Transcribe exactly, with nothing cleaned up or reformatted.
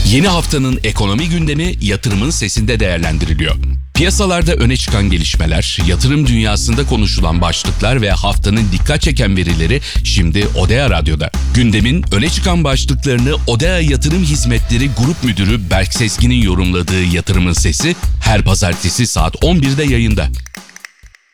Yeni haftanın ekonomi gündemi yatırımın sesinde değerlendiriliyor. Piyasalarda öne çıkan gelişmeler, yatırım dünyasında konuşulan başlıklar ve haftanın dikkat çeken verileri şimdi Odea Radyo'da. Gündemin öne çıkan başlıklarını Odea Yatırım Hizmetleri Grup Müdürü Berk Sezgin'in yorumladığı Yatırımın Sesi her pazartesi saat on birde yayında.